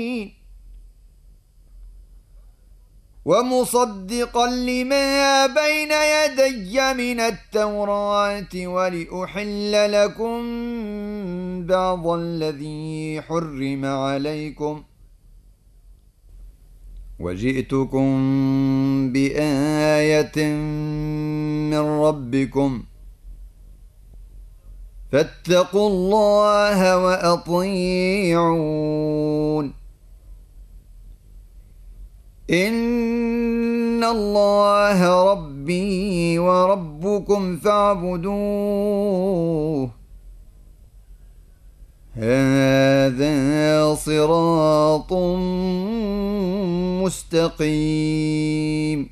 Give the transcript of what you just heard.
ومصدقا لما بين يدي من التوراة ولأحل لكم بعض الذي حرم عليكم وجئتكم بآية من ربكم فاتقوا الله وأطيعون إن الله ربي وربكم فاعبدوه هذا صراط مستقيم